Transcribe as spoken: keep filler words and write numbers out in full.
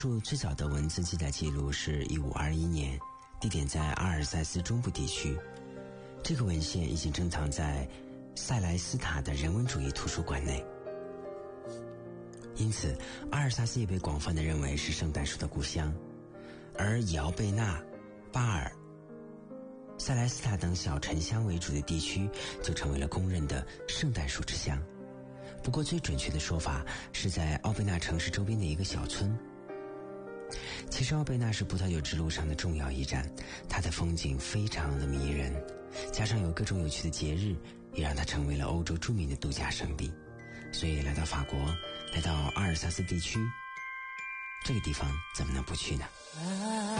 树最早的文字记载记录是一五二一年，地点在阿尔萨斯中部地区。这个文献已经珍藏在塞莱斯塔的人文主义图书馆内。因此，阿尔萨斯也被广泛地认为是圣诞树的故乡，而以奥贝纳、巴尔、塞莱斯塔等小城乡为主的地区就成为了公认的圣诞树之乡。不过最准确的说法是在奥贝纳城市周边的一个小村。其实奥贝纳是葡萄酒之路上的重要一站，它的风景非常的迷人，加上有各种有趣的节日，也让它成为了欧洲著名的度假胜地。所以来到法国，来到阿尔萨斯地区，这个地方怎么能不去呢？